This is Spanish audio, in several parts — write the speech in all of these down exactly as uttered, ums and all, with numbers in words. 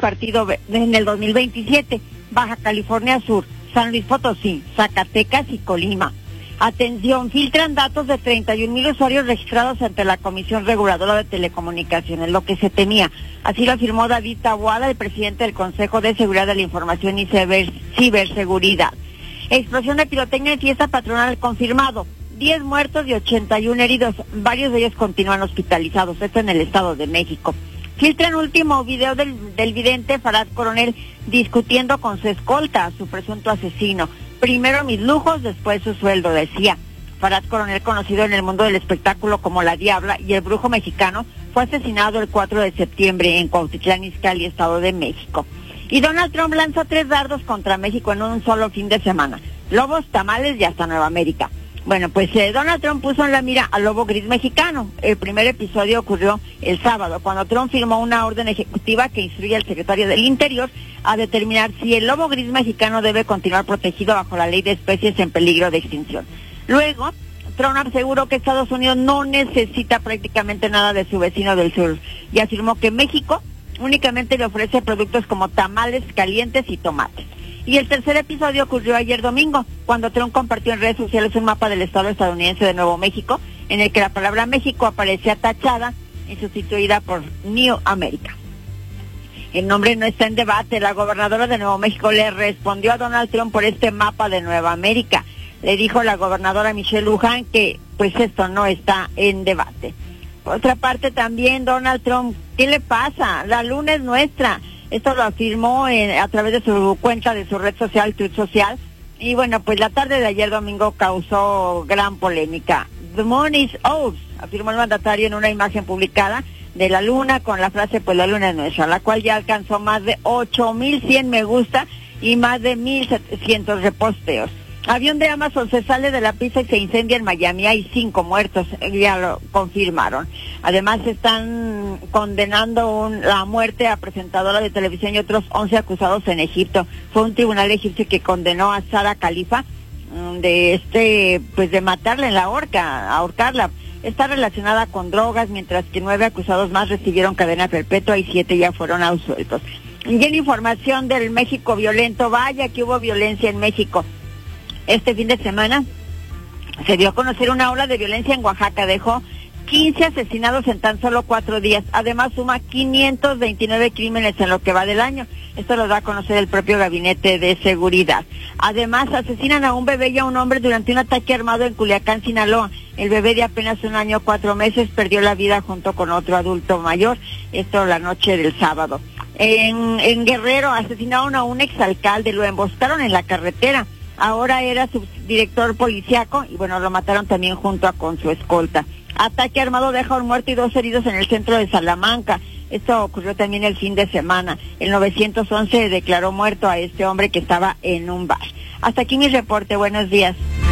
partido en el dos mil veintisiete. Baja California Sur, San Luis Potosí, Zacatecas y Colima. Atención, filtran datos de treinta y un mil usuarios registrados ante la Comisión Reguladora de Telecomunicaciones, lo que se temía. Así lo afirmó David Taboada, el presidente del Consejo de Seguridad de la Información y Ciber, Ciberseguridad. Explosión de pirotecnia en fiesta patronal confirmado. diez muertos y ochenta y uno heridos. Varios de ellos continúan hospitalizados. Esto en el Estado de México. Filtran último video del, del vidente Farad Coronel discutiendo con su escolta, su presunto asesino. Primero mis lujos, después su sueldo, decía. Farad Coronel, conocido en el mundo del espectáculo como La Diabla y el Brujo Mexicano, fue asesinado el cuatro de septiembre en Cuautitlán Izcalli, Estado de México. Y Donald Trump lanzó tres dardos contra México en un solo fin de semana. Lobos, tamales y hasta Nueva América. Bueno, pues eh, Donald Trump puso en la mira al lobo gris mexicano. El primer episodio ocurrió el sábado, cuando Trump firmó una orden ejecutiva que instruye al secretario del Interior a determinar si el lobo gris mexicano debe continuar protegido bajo la ley de especies en peligro de extinción. Luego, Trump aseguró que Estados Unidos no necesita prácticamente nada de su vecino del sur y afirmó que México únicamente le ofrece productos como tamales calientes y tomates. Y el tercer episodio ocurrió ayer domingo, cuando Trump compartió en redes sociales un mapa del estado estadounidense de Nuevo México, en el que la palabra México aparecía tachada y sustituida por New America. El nombre no está en debate. La gobernadora de Nuevo México le respondió a Donald Trump por este mapa de Nueva América. Le dijo la gobernadora Michelle Lujan que pues esto no está en debate. Por otra parte también Donald Trump, ¿qué le pasa? La luna es nuestra. Esto lo afirmó en, a través de su cuenta de su red social, Truth Social. Y bueno, pues la tarde de ayer domingo causó gran polémica. The moon is ours, afirmó el mandatario en una imagen publicada de la luna con la frase, pues la luna es nuestra, la cual ya alcanzó más de ocho mil cien me gusta y más de mil setecientos reposteos. Avión de Amazon se sale de la pista y se incendia en Miami. Hay cinco muertos, ya lo confirmaron. Además están condenando un, la muerte a presentadora de televisión y otros once acusados en Egipto. Fue un tribunal egipcio que condenó a Sara Khalifa de este, pues de matarla en la horca, ahorcarla. Está relacionada con drogas, mientras que nueve acusados más recibieron cadena perpetua y siete ya fueron absueltos. Y en información del México violento, vaya que hubo violencia en México. Este fin de semana se dio a conocer una ola de violencia en Oaxaca. Dejó quince asesinados en tan solo cuatro días. Además suma quinientos veintinueve crímenes en lo que va del año. Esto lo da a conocer el propio Gabinete de Seguridad. Además asesinan a un bebé y a un hombre durante un ataque armado en Culiacán, Sinaloa. El bebé de apenas un año, cuatro meses, perdió la vida junto con otro adulto mayor. Esto la noche del sábado. En, en Guerrero asesinaron a un exalcalde, lo emboscaron en la carretera. Ahora era subdirector policiaco y bueno, lo mataron también junto a con su escolta. Ataque armado deja un muerto y dos heridos en el centro de Salamanca. Esto ocurrió también el fin de semana. El nueve once declaró muerto a este hombre que estaba en un bar. Hasta aquí mi reporte. Buenos días.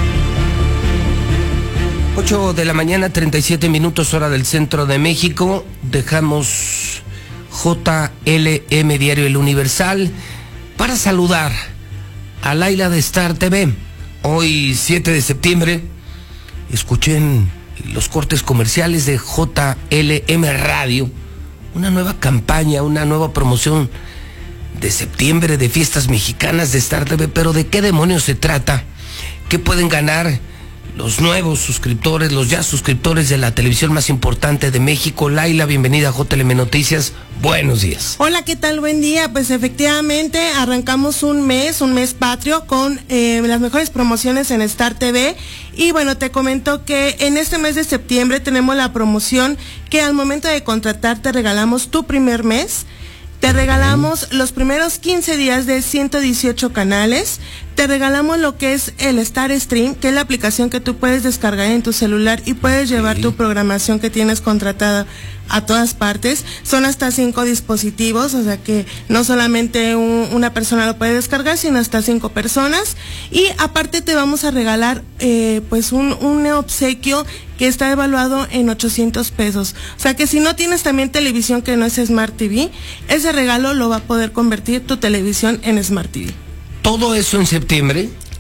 ocho de la mañana, treinta y siete minutos, hora del centro de México. Dejamos J L M Diario El Universal para saludar a Laila de Star T V. Hoy, siete de septiembre, escuché en los cortes comerciales de J L M Radio una nueva campaña, una nueva promoción de septiembre de fiestas mexicanas de Star T V. Pero ¿de qué demonios se trata? ¿Qué pueden ganar los nuevos suscriptores, los ya suscriptores de la televisión más importante de México? Laila, bienvenida a J L M Noticias. Buenos días. Hola, ¿qué tal? Buen día. Pues efectivamente arrancamos un mes, un mes patrio con eh, las mejores promociones en Star T V. Y bueno, te comento que en este mes de septiembre tenemos la promoción que al momento de contratar te regalamos tu primer mes. Te regalamos los primeros quince días de ciento dieciocho canales. Te regalamos lo que es el Star Stream, que es la aplicación que tú puedes descargar en tu celular y puedes llevar sí. tu programación que tienes contratada a todas partes. Son hasta cinco dispositivos, o sea que no solamente un, una persona lo puede descargar, sino hasta cinco personas. Y aparte te vamos a regalar eh, pues un, un obsequio que está evaluado en ochocientos pesos. O sea que si no tienes también televisión que no es Smart T V, ese regalo lo va a poder convertir tu televisión en Smart T V. ¿Todo eso en septiembre?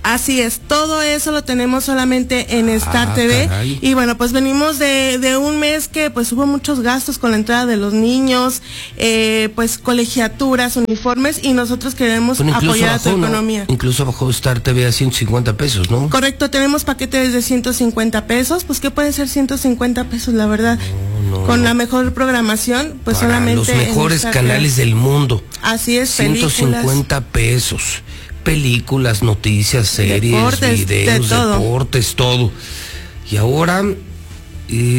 Así es, todo eso lo tenemos solamente en Star Ah, T V. caray. Y bueno, pues venimos de, de un mes que pues hubo muchos gastos con la entrada de los niños, eh, pues colegiaturas, uniformes, y nosotros queremos Bueno, incluso apoyar a tu bajó, ¿no? economía. Incluso bajó Star T V a ciento cincuenta pesos, ¿no? Correcto, tenemos paquetes de ciento cincuenta pesos, pues ¿qué puede ser ciento cincuenta pesos, la verdad? No, no, con no. la mejor programación, pues Para solamente los en mejores Star T V. canales del mundo. Así es, ciento cincuenta pesos. Películas, noticias, series, Deportes, de videos, todo. deportes, todo. Y ahora eh,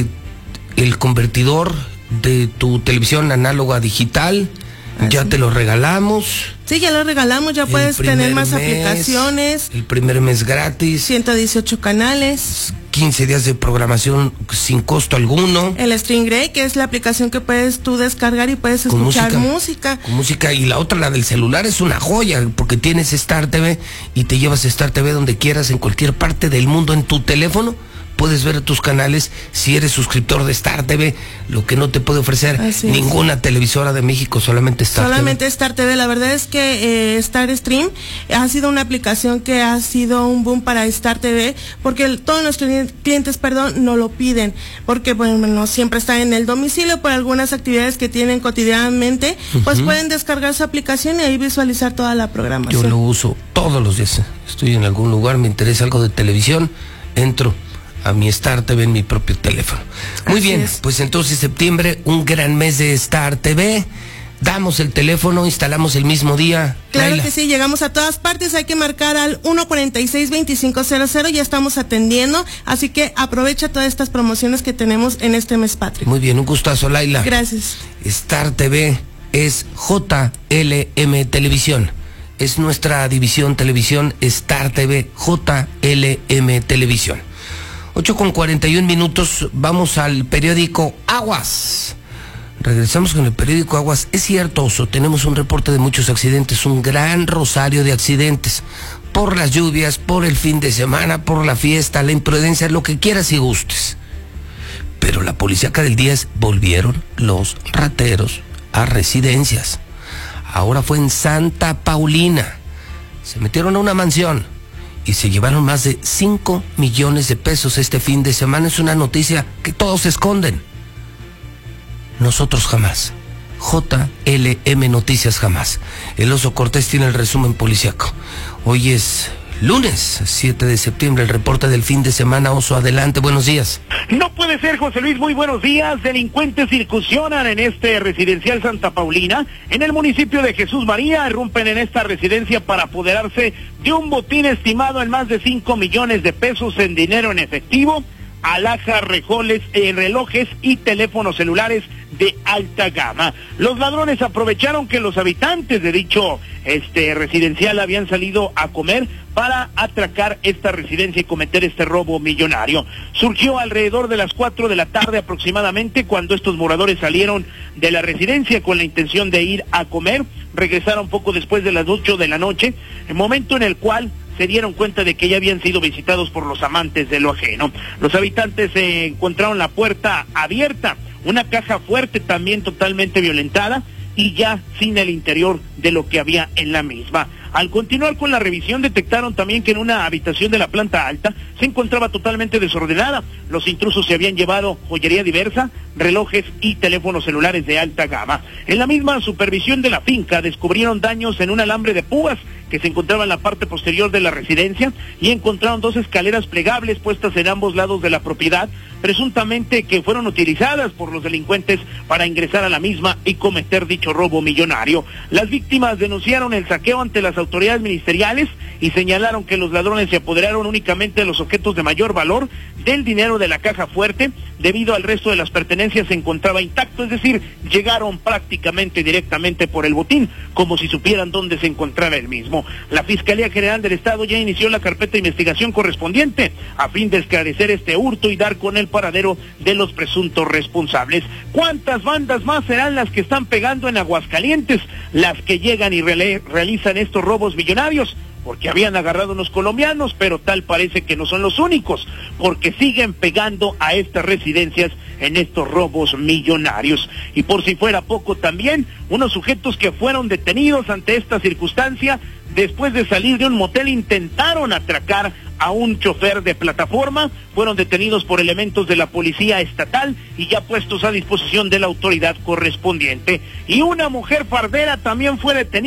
el convertidor de tu televisión análoga a digital, Así. ya te lo regalamos. Sí, ya lo regalamos, ya El puedes tener primer más mes, aplicaciones, El primer mes gratis. ciento dieciocho canales. quince días de programación sin costo alguno. El Stingray, que es la aplicación que puedes tú descargar y puedes Con escuchar música, música. Con música. Y la otra, la del celular, es una joya, porque tienes Star T V y te llevas Star T V donde quieras, en cualquier parte del mundo, en tu teléfono. Puedes ver tus canales si eres suscriptor de Star T V, lo que no te puede ofrecer Así es. ninguna televisora de México, solamente Star Solamente T V. Star T V. La verdad es que eh, Star Stream ha sido una aplicación que ha sido un boom para Star T V, porque el- todos nuestros clientes, perdón, no lo piden, porque bueno, no siempre están en el domicilio por algunas actividades que tienen cotidianamente, pues pueden descargar su aplicación y ahí visualizar toda la programación. Yo lo uso todos los días. Estoy en algún lugar, me interesa algo de televisión, entro a mi Star T V en mi propio teléfono. Muy Así bien, es. pues entonces septiembre, un gran mes de Star T V. Damos el teléfono, instalamos el mismo día. Claro Laila. que sí, llegamos a todas partes, hay que marcar al uno cuarenta y seis, veinticinco cero cero, ya estamos atendiendo, así que aprovecha todas estas promociones que tenemos en este mes patrio. Muy bien, un gustazo, Laila. Gracias. Star T V es J L M Televisión. Es nuestra división televisión Star T V, J L M Televisión. ocho con cuarenta y un minutos, vamos al periódico Aguas. Regresamos con el periódico Aguas. Es cierto, Oso, tenemos un reporte de muchos accidentes, un gran rosario de accidentes. Por las lluvias, por el fin de semana, por la fiesta, la imprudencia, lo que quieras y gustes. Pero la policíaca del día es: volvieron los rateros a residencias. Ahora fue en Santa Paulina. Se metieron a una mansión y se llevaron más de cinco millones de pesos este fin de semana. Es una noticia que todos esconden. Nosotros jamás. J L M Noticias jamás. El Oso Cortés tiene el resumen policíaco. Hoy es lunes siete de septiembre, el reporte del fin de semana. Oso, adelante, buenos días. No puede ser, José Luis, muy buenos días. Delincuentes incursionan en este residencial Santa Paulina, en el municipio de Jesús María. Irrumpen en esta residencia para apoderarse de un botín estimado en más de cinco millones de pesos en dinero en efectivo, alhajas, rejoles, eh, relojes y teléfonos celulares de alta gama. Los ladrones aprovecharon que los habitantes de dicho este residencial habían salido a comer para atracar esta residencia y cometer este robo millonario. Surgió alrededor de las cuatro de la tarde aproximadamente, cuando estos moradores salieron de la residencia con la intención de ir a comer. Regresaron poco después de las ocho de la noche, el momento en el cual se dieron cuenta de que ya habían sido visitados por los amantes de lo ajeno. Los habitantes eh, encontraron la puerta abierta, una caja fuerte también totalmente violentada y ya sin el interior de lo que había en la misma. Al continuar con la revisión, detectaron también que en una habitación de la planta alta se encontraba totalmente desordenada. Los intrusos se habían llevado joyería diversa, relojes y teléfonos celulares de alta gama. En la misma supervisión de la finca descubrieron daños en un alambre de púas que se encontraba en la parte posterior de la residencia, y encontraron dos escaleras plegables puestas en ambos lados de la propiedad, presuntamente que fueron utilizadas por los delincuentes para ingresar a la misma y cometer dicho robo millonario. Las víctimas denunciaron el saqueo ante las autoridades ministeriales y señalaron que los ladrones se apoderaron únicamente de los objetos de mayor valor, del dinero de la caja fuerte, debido al resto de las pertenencias se encontraba intacto, es decir, llegaron prácticamente directamente por el botín, como si supieran dónde se encontraba el mismo. La Fiscalía General del Estado ya inició la carpeta de investigación correspondiente a fin de esclarecer este hurto y dar con el paradero de los presuntos responsables. ¿Cuántas bandas más serán las que están pegando en Aguascalientes, las que llegan y reale- realizan estos robos millonarios? Porque habían agarrado unos colombianos, pero tal parece que no son los únicos, porque siguen pegando a estas residencias en estos robos millonarios. Y por si fuera poco también, unos sujetos que fueron detenidos ante esta circunstancia después de salir de un motel intentaron atracar a un chofer de plataforma. Fueron detenidos por elementos de la policía estatal y ya puestos a disposición de la autoridad correspondiente. Y una mujer fardera también fue detenida.